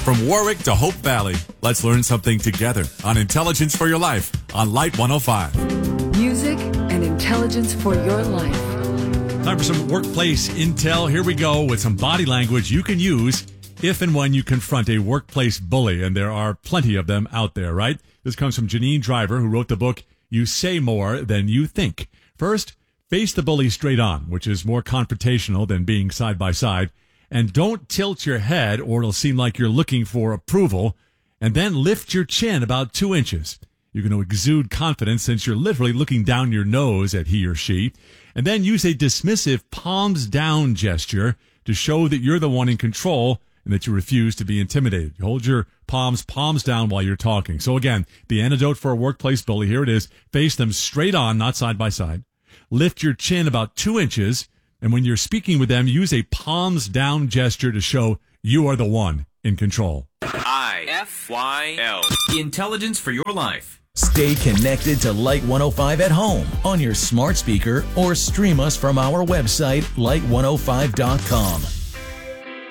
From Warwick to Hope Valley, let's learn something together on Intelligence for Your Life on Light 105. Music and intelligence for your life. Time for some workplace intel. Here we go with some body language you can use if and when you confront a workplace bully, and there are plenty of them out there, right? This comes from Janine Driver, who wrote the book, You Say More Than You Think. First, face the bully straight on, which is more confrontational than being side by side. And don't tilt your head or it'll seem like you're looking for approval. And then lift your chin about 2 inches. You're going to exude confidence since you're literally looking down your nose at he or she. And then use a dismissive palms down gesture to show that you're the one in control and that you refuse to be intimidated. You hold your palms down while you're talking. So again, the antidote for a workplace bully, here it is. Face them straight on, not side by side. Lift your chin about 2 inches. And when you're speaking with them, use a palms down gesture to show you are the one in control. IFYL. Intelligence for your life. Stay connected to Light 105 at home on your smart speaker or stream us from our website, light105.com.